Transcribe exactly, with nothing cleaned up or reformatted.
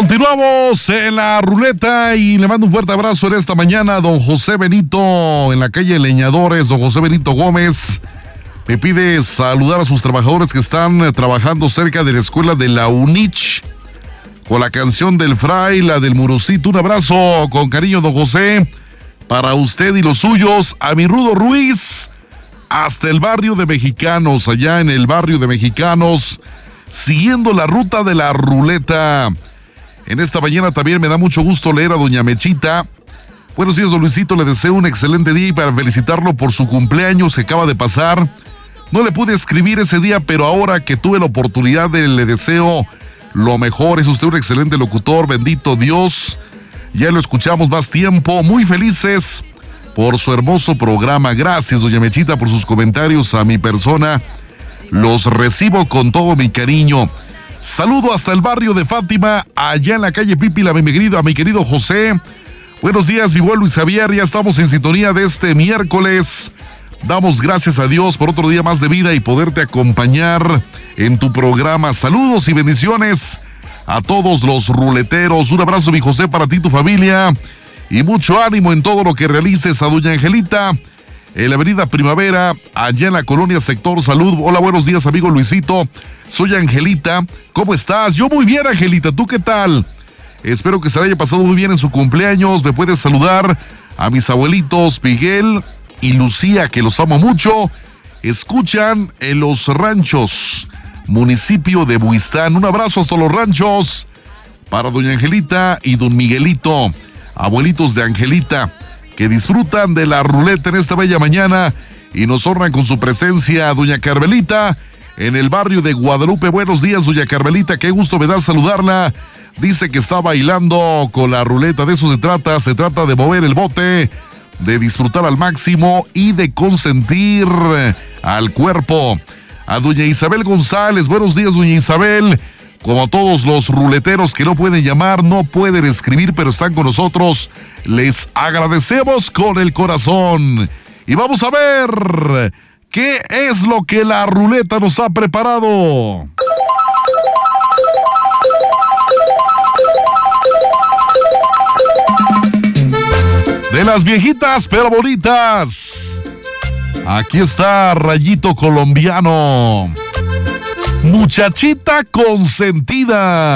Continuamos en la ruleta y le mando un fuerte abrazo en esta mañana a don José Benito en la calle Leñadores. Don José Benito Gómez me pide saludar a sus trabajadores que están trabajando cerca de la escuela de la UNICH con la canción del Fray, la del Murucito. Un abrazo con cariño, don José, para usted y los suyos. A mi Rudo Ruiz, hasta el barrio de Mexicanos, allá en el barrio de Mexicanos, siguiendo la ruta de la ruleta. En esta mañana también me da mucho gusto leer a doña Mechita. Buenos días, don Luisito, le deseo un excelente día y para felicitarlo por su cumpleaños que acaba de pasar. No le pude escribir ese día, pero ahora que tuve la oportunidad de, le deseo lo mejor. Es usted un excelente locutor, bendito Dios. Ya lo escuchamos más tiempo. Muy felices por su hermoso programa. Gracias, doña Mechita, por sus comentarios a mi persona. Los recibo con todo mi cariño. Saludo hasta el barrio de Fátima, allá en la calle Pípila, a mi querido, a mi querido José. Buenos días, mi buen Luis Javier, ya estamos en sintonía de este miércoles. Damos gracias a Dios por otro día más de vida y poderte acompañar en tu programa. Saludos y bendiciones a todos los ruleteros. Un abrazo, mi José, para ti y tu familia. Y mucho ánimo en todo lo que realices. A doña Angelita, en la avenida Primavera, allá en la colonia Sector Salud. Hola, buenos días, amigo Luisito. Soy Angelita. ¿Cómo estás? Yo muy bien, Angelita. ¿Tú qué tal? Espero que se le haya pasado muy bien en su cumpleaños. Me puedes saludar a mis abuelitos Miguel y Lucía, que los amo mucho. Escuchan en Los Ranchos, municipio de Buistán. Un abrazo hasta Los Ranchos para doña Angelita y don Miguelito, abuelitos de Angelita, que disfrutan de la ruleta en esta bella mañana y nos honran con su presencia. Doña Carmelita, en el barrio de Guadalupe. Buenos días, doña Carmelita, qué gusto me da saludarla. Dice que está bailando con la ruleta. De eso se trata, se trata de mover el bote, de disfrutar al máximo y de consentir al cuerpo. A doña Isabel González, buenos días, doña Isabel. Como todos los ruleteros que no pueden llamar, no pueden escribir, pero están con nosotros, les agradecemos con el corazón. Y vamos a ver qué es lo que la ruleta nos ha preparado. De las viejitas pero bonitas, aquí está Rayito Colombiano, muchachita consentida.